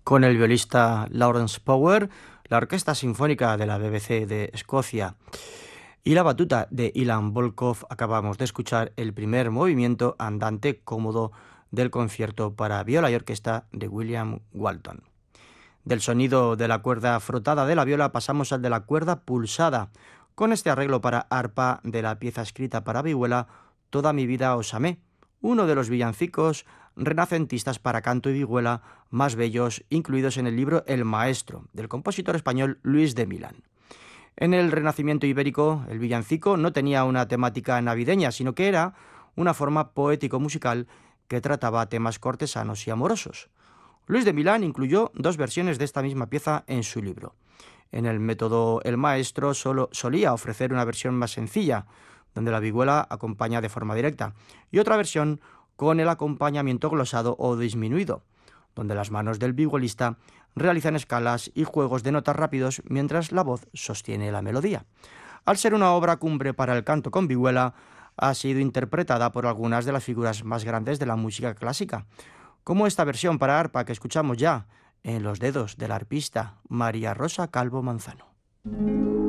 con el violista Lawrence Power, la Orquesta Sinfónica de la BBC de Escocia y la batuta de Ilan Volkov. Acabamos de escuchar el primer movimiento andante cómodo del concierto para viola y orquesta de William Walton. Del sonido de la cuerda frotada de la viola pasamos al de la cuerda pulsada, con este arreglo para arpa de la pieza escrita para vihuela Toda mi vida os amé, uno de los villancicos renacentistas para canto y vihuela más bellos incluidos en el libro El Maestro, del compositor español Luis de Milán. En el Renacimiento ibérico, el villancico no tenía una temática navideña, sino que era una forma poético-musical que trataba temas cortesanos y amorosos. Luis de Milán incluyó 2 versiones de esta misma pieza en su libro. En el método El Maestro solía ofrecer una versión más sencilla, donde la vihuela acompaña de forma directa, y otra versión con el acompañamiento glosado o disminuido, donde las manos del vihuelista realizan escalas y juegos de notas rápidos mientras la voz sostiene la melodía. Al ser una obra cumbre para el canto con vihuela, ha sido interpretada por algunas de las figuras más grandes de la música clásica, como esta versión para arpa que escuchamos ya en los dedos de la arpista María Rosa Calvo Manzano.